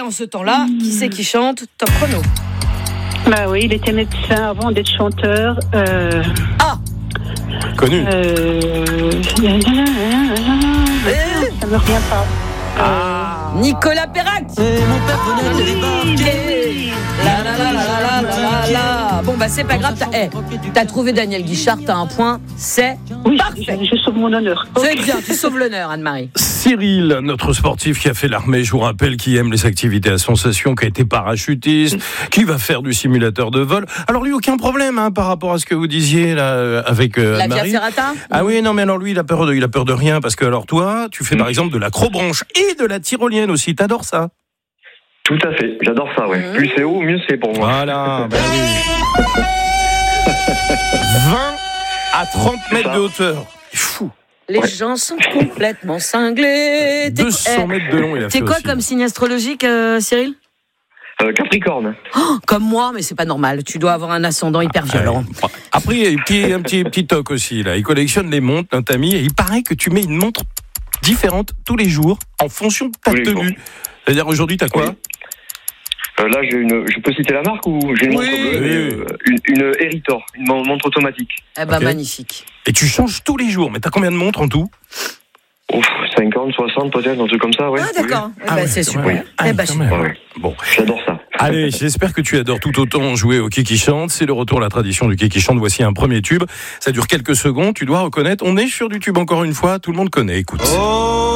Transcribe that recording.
en ce temps-là. Qui c'est qui chante? Top chrono. Bah oui, il était médecin avant d'être chanteur. Connu. Ça me revient pas. Nicolas Perrac. Mon père venait de débarquer. La, la, la, la, la, la, la. Bon, bah, c'est pas grave. T'as trouvé Daniel Guichard, t'as un point. C'est Oui, parfait. je sauve mon honneur. C'est bien, tu sauves l'honneur, Anne-Marie. Cyril, notre sportif qui a fait l'armée, je vous rappelle, qui aime les activités à sensation, qui a été parachutiste, qui va faire du simulateur de vol. Alors lui, aucun problème par rapport à ce que vous disiez là avec La Anne-Marie. Via Ferrata. Ah oui, non, mais alors lui, il a peur de rien, parce que alors toi, tu fais par exemple de l'acrobranche et de la tyrolienne aussi. T'adores ça? Tout à fait, j'adore ça, ouais. Plus c'est haut, mieux c'est pour moi. Voilà, bah oui. 20 à 30 mètres de hauteur. Fou. Les gens sont complètement cinglés. 200 mètres de long, il a fait T'es quoi aussi. comme signe astrologique, Cyril? Capricorne. Comme moi, mais c'est pas normal. Tu dois avoir un ascendant hyper violent. Ouais. Après, il y a un petit toc aussi, là. Il collectionne les montres, notre ami, et il paraît que tu mets une montre différente tous les jours en fonction de ta Tous les tenue. jours. C'est-à-dire, aujourd'hui, t'as quoi? Oui. Là, je peux citer la marque ou j'ai une montre bleue, une Heritor, une montre automatique. Eh ben, Ok. magnifique. Et tu changes tous les jours. Mais t'as combien de montres en tout? 50, 60 peut-être, un truc comme ça, ouais. Ah, d'accord. Ah ouais, c'est quand super. même. Ah, Eh ben, quand même. Ouais. Bon. J'adore ça. Allez, j'espère que tu adores tout autant jouer au Qui chante. C'est le retour à la tradition du Qui chante. Voici un premier tube. Ça dure quelques secondes. Tu dois reconnaître. On est sur du tube encore une fois. Tout le monde connaît. Écoute.